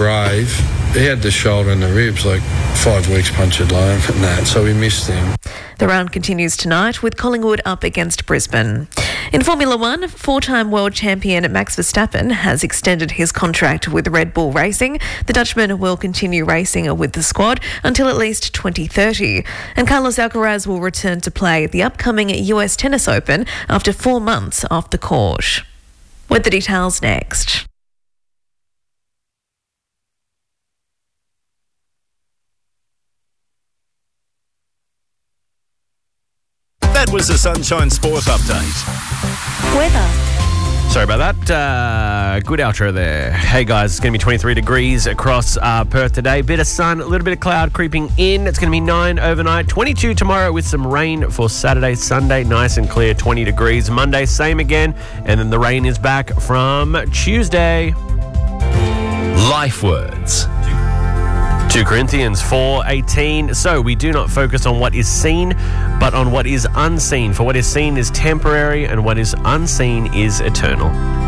brave. He had the shoulder and the ribs, 5 weeks punctured low and that, so we missed him. The round continues tonight with Collingwood up against Brisbane. In Formula One, 4-time world champion Max Verstappen has extended his contract with Red Bull Racing. The Dutchman will continue racing with the squad until at least 2030. And Carlos Alcaraz will return to play at the upcoming US Tennis Open after 4 months off the court. With the details next. That was the Sunshine Sport Update. Weather. Sorry about that. Good outro there. Hey guys, it's going to be 23 degrees across Perth today. Bit of sun, a little bit of cloud creeping in. It's going to be 9 overnight. 22 tomorrow with some rain for Saturday, Sunday. Nice and clear, 20 degrees. Monday, same again. And then the rain is back from Tuesday. Life words. 2 Corinthians 4:18. So we do not focus on what is seen, but on what is unseen. For what is seen is temporary, and what is unseen is eternal.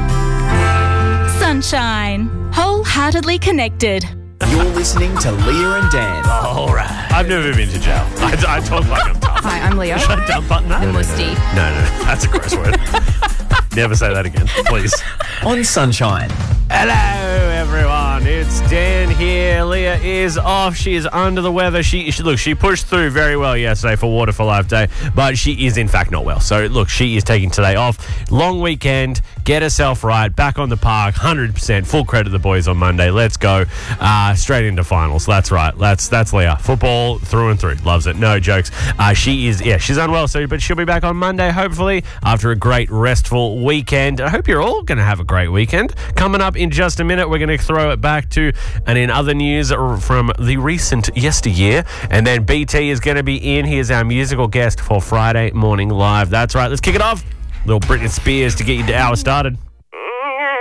Sunshine. Wholeheartedly connected. You're listening to Leah and Dan. All right. I've never been to jail. I talk like I'm tough. Hi, I'm Leah. Should I dump button that? The Musty. No. That's a gross word. Never say that again, please. On Sunshine. Hello, everyone. It's Dan here. Leah is off. She is under the weather. She pushed through very well yesterday for Water for Life Day, but she is in fact not well. So look, she is taking today off. Long weekend. Get herself right. Back on the park. 100%. Full credit to the boys on Monday. Let's go straight into finals. That's right. That's Leah. Football through and through. Loves it. No jokes. She's unwell, but she'll be back on Monday, hopefully, after a great restful weekend. I hope you're all going to have a great weekend. Coming up in just a minute, we're going to throw it back to, and in other news from the recent yesteryear, and then BT is going to be in. He is our musical guest for Friday Morning Live. That's right. Let's kick it off. Little Britney Spears to get your hour started.